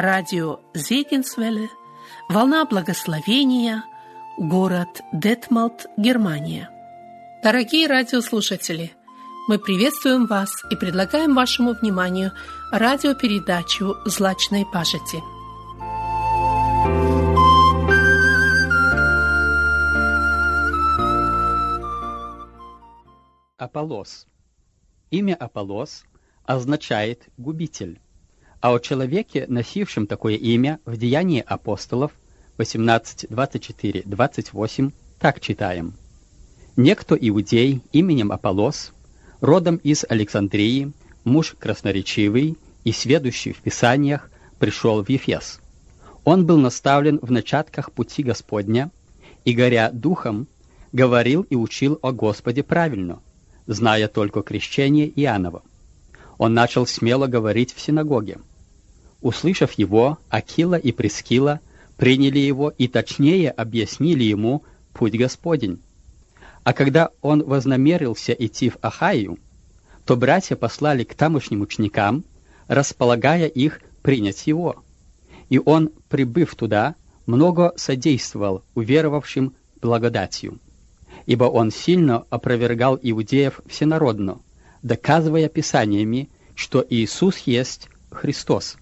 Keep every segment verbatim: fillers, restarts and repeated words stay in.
радио Зегенсвелле, волна благословения, город Детмалт, Германия. Дорогие радиослушатели, мы приветствуем вас и предлагаем вашему вниманию радиопередачу «Злачной пажити». Аполлос. Имя Аполлос означает «губитель», а о человеке, носившем такое имя, в Деянии апостолов восемнадцать, двадцать четыре, двадцать восемь так читаем. «Некто иудей именем Аполлос, родом из Александрии, муж красноречивый и сведущий в Писаниях, пришел в Ефес. Он был наставлен в начатках пути Господня и, горя духом, говорил и учил о Господе правильно, зная только крещение Иоанново. Он начал смело говорить в синагоге. Услышав его, Акила и Прискила приняли его и точнее объяснили ему путь Господень. А когда он вознамерился идти в Ахайю, то братья послали к тамошним ученикам, располагая их принять его. И он, прибыв туда, много содействовал уверовавшим благодатью, ибо он сильно опровергал иудеев всенародно, доказывая писаниями, что Иисус есть Христос.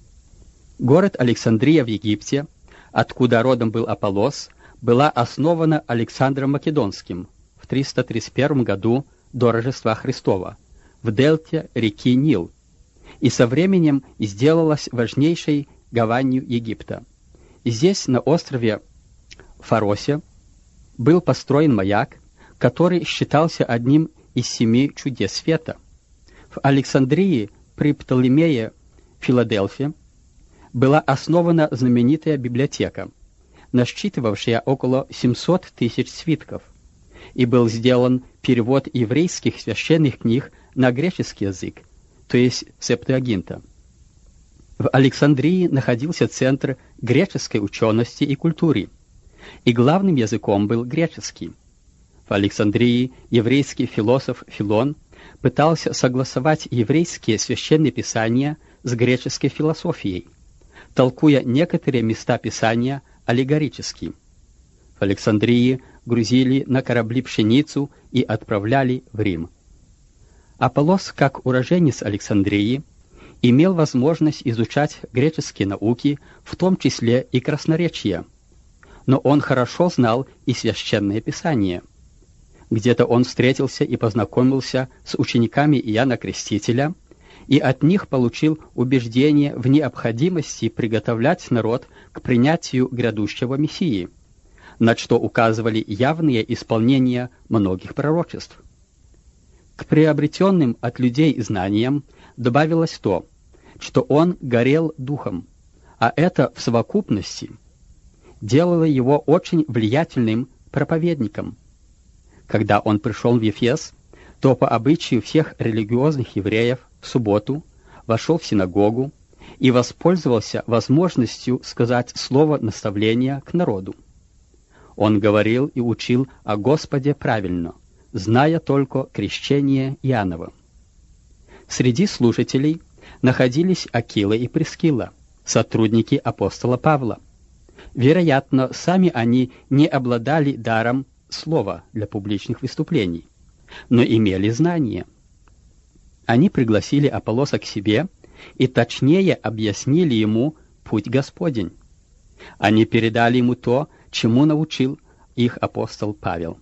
Город Александрия в Египте, откуда родом был Аполлос, была основана Александром Македонским в триста тридцать первом году до Рождества Христова в дельте реки Нил, и со временем сделалась важнейшей гаванью Египта. Здесь, на острове Фаросе, был построен маяк, который считался одним из семи чудес света. В Александрии при Птолемее Филадельфе была основана знаменитая библиотека, насчитывавшая около семьсот тысяч свитков, и был сделан перевод еврейских священных книг на греческий язык, то есть Септуагинта. В Александрии находился центр греческой учености и культуры, и главным языком был греческий. В Александрии еврейский философ Филон пытался согласовать еврейские священные писания с греческой философией, толкуя некоторые места Писания аллегорически. В Александрии грузили на корабли пшеницу и отправляли в Рим. Аполлос, как уроженец Александрии, имел возможность изучать греческие науки, в том числе и красноречие, но он хорошо знал и священное Писание. Где-то он встретился и познакомился с учениками Иоанна Крестителя, и от них получил убеждение в необходимости приготовлять народ к принятию грядущего Мессии, на что указывали явные исполнения многих пророчеств. К приобретенным от людей знаниям добавилось то, что он горел духом, а это в совокупности делало его очень влиятельным проповедником. Когда он пришел в Ефес, то по обычаю всех религиозных евреев в субботу вошел в синагогу и воспользовался возможностью сказать слово наставления к народу. Он говорил и учил о Господе правильно, зная только крещение Иоанново. Среди слушателей находились Акила и Прискила, сотрудники апостола Павла. Вероятно, сами они не обладали даром слова для публичных выступлений, но имели знания. Они пригласили Аполлоса к себе и точнее объяснили ему путь Господень. Они передали ему то, чему научил их апостол Павел.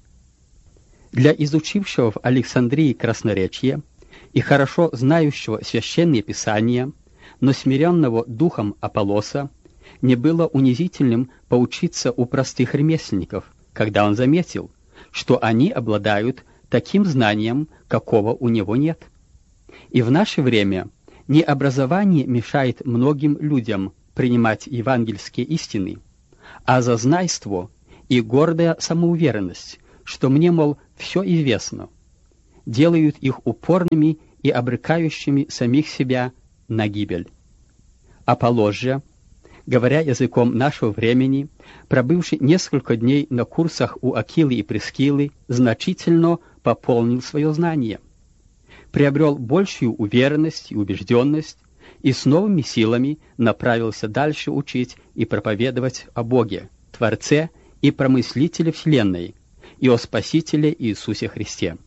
Для изучившего в Александрии красноречие и хорошо знающего священные писания, но смиренного духом Аполлоса, не было унизительным поучиться у простых ремесленников, когда он заметил, что они обладают таким знанием, какого у него нет. И в наше время не образование мешает многим людям принимать евангельские истины, а зазнайство и гордая самоуверенность, что мне, мол, все известно, делают их упорными и обрекающими самих себя на гибель. Аполлос же, говоря языком нашего времени, пробывший несколько дней на курсах у Акилы и Прискилы, значительно пополнил свое знание, приобрел большую уверенность и убежденность, и с новыми силами направился дальше учить и проповедовать о Боге, Творце и Промыслителе Вселенной, и о Спасителе Иисусе Христе.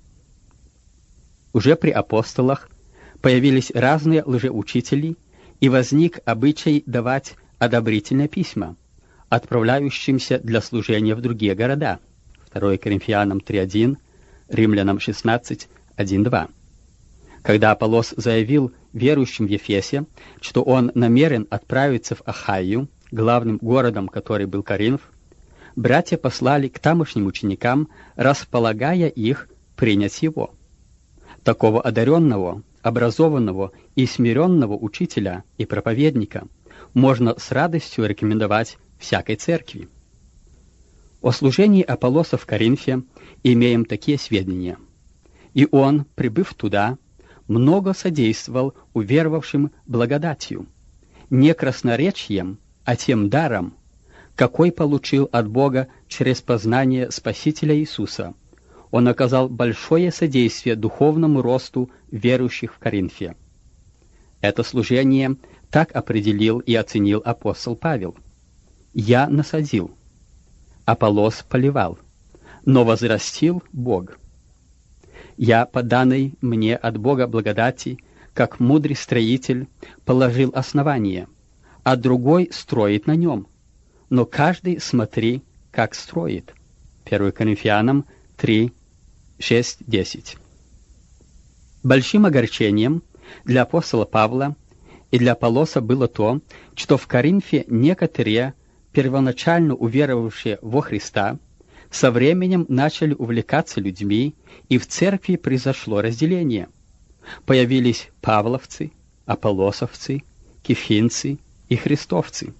Уже при апостолах появились разные лжеучители, и возник обычай давать одобрительные письма, отправляющимся для служения в другие города. второе Коринфянам три один, Римлянам шестнадцать один два. Когда Аполлос заявил верующим в Ефесе, что он намерен отправиться в Ахайю, главным городом который был Коринф, братья послали к тамошним ученикам, располагая их принять его. Такого одаренного, образованного и смиренного учителя и проповедника можно с радостью рекомендовать всякой церкви. О служении Аполлоса в Коринфе имеем такие сведения. И он, прибыв туда, много содействовал уверовавшим благодатью, не красноречием, а тем даром, какой получил от Бога через познание Спасителя Иисуса. Он оказал большое содействие духовному росту верующих в Коринфе. Это служение так определил и оценил апостол Павел. «Я насадил, Аполлос поливал, но возрастил Бог. Я, по данной мне от Бога благодати, как мудрый строитель, положил основание, а другой строит на нем. Но каждый смотри, как строит». первое Коринфянам три шесть десять. Большим огорчением для апостола Павла и для Аполлоса было то, что в Коринфе некоторые, первоначально уверовавшие во Христа, со временем начали увлекаться людьми, и в церкви произошло разделение. Появились павловцы, аполлосовцы, кефинцы и христовцы.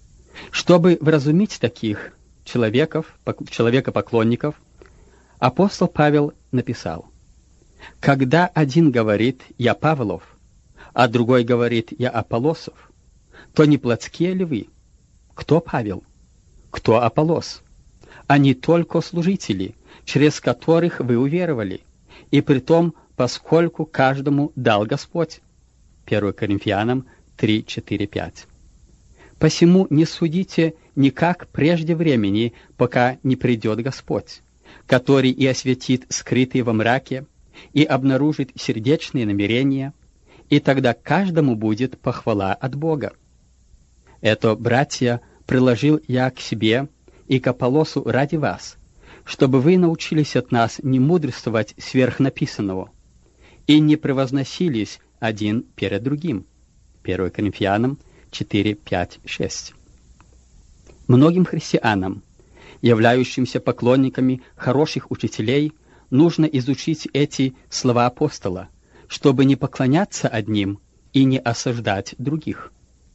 Чтобы вразумить таких человеков, человекопоклонников, апостол Павел написал: «Когда один говорит «я Павлов», а другой говорит «я Аполлосов», то не плотские ли вы? Кто Павел? Кто Аполлос? Они только служители, через которых вы уверовали, и притом, поскольку каждому дал Господь». первое Коринфянам три четыре пять. «Посему не судите никак прежде времени, пока не придет Господь, который и осветит скрытые во мраке, и обнаружит сердечные намерения, и тогда каждому будет похвала от Бога. Это, братья, приложил я к себе и к Аполлосу ради вас, чтобы вы научились от нас не мудрствовать сверх написанного и не превозносились один перед другим». первое Коринфянам четыре пять шесть. Многим христианам, являющимся поклонниками хороших учителей, нужно изучить эти слова апостола, чтобы не поклоняться одним и не осуждать других.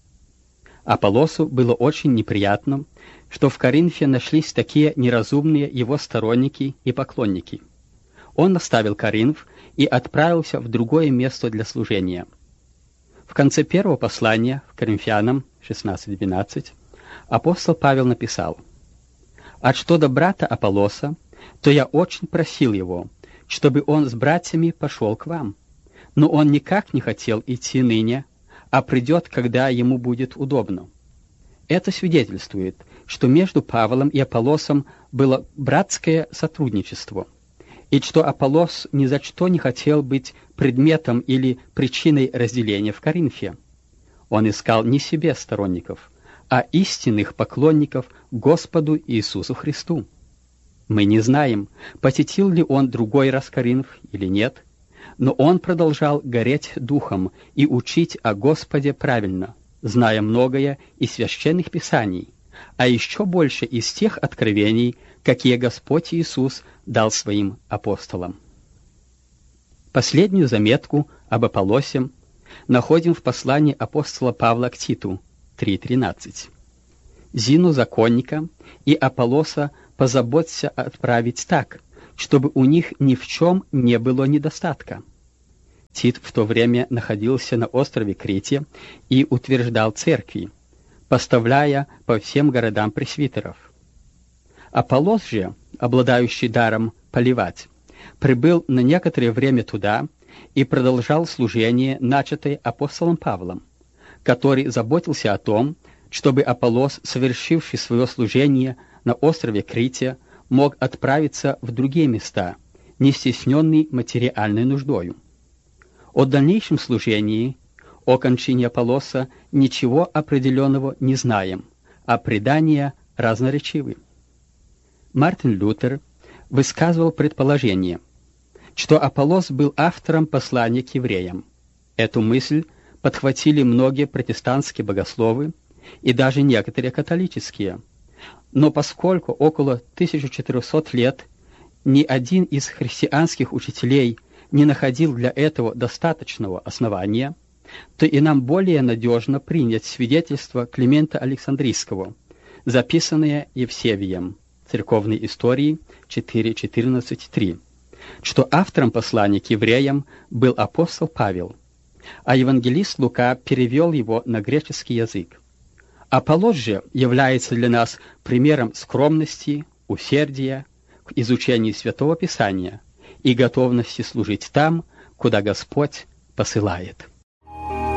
Аполлосу было очень неприятно, что в Коринфе нашлись такие неразумные его сторонники и поклонники. Он оставил Коринф и отправился в другое место для служения. В конце первого послания в Коринфянам шестнадцать двенадцать апостол Павел написал: «А что до брата Аполлоса, то я очень просил его, чтобы он с братьями пошел к вам. Но он никак не хотел идти ныне, а придет, когда ему будет удобно». Это свидетельствует, что между Павлом и Аполлосом было братское сотрудничество, и что Аполлос ни за что не хотел быть предметом или причиной разделения в Коринфе. Он искал не себе сторонников, а истинных поклонников Господу Иисусу Христу. Мы не знаем, посетил ли он другой раз Коринф или нет, но он продолжал гореть духом и учить о Господе правильно, зная многое из священных писаний, а еще больше из тех откровений, какие Господь Иисус дал своим апостолам. Последнюю заметку об Аполлосе находим в послании апостола Павла к Титу три тринадцать. «Зину законника и Аполлоса позаботься отправить так, чтобы у них ни в чем не было недостатка». Тит в то время находился на острове Крите и утверждал церкви, поставляя по всем городам пресвитеров. Аполлос же, обладающий даром поливать, прибыл на некоторое время туда и продолжал служение, начатое апостолом Павлом, который заботился о том, чтобы Аполлос, совершивший свое служение на острове Крите, мог отправиться в другие места, не стесненный материальной нуждою. О дальнейшем служении, о кончине Аполлоса ничего определенного не знаем, а предания разноречивы. Мартин Лютер высказывал предположение, что Аполлос был автором послания к евреям. Эту мысль подхватили многие протестантские богословы и даже некоторые католические. Но поскольку около тысячи четырёхсот лет ни один из христианских учителей не находил для этого достаточного основания, то и нам более надежно принять свидетельство Климента Александрийского, записанное Евсевием, Церковной истории четыре четырнадцать три, что автором послания к евреям был апостол Павел, а евангелист Лука перевел его на греческий язык. Аполлос же является для нас примером скромности, усердия к изучению Святого Писания и готовности служить там, куда Господь посылает.